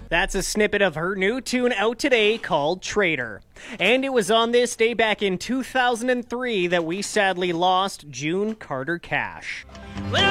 That's a snippet of her new tune out today called Traitor. And it was on this day back in 2003 that we sadly lost June Carter Cash.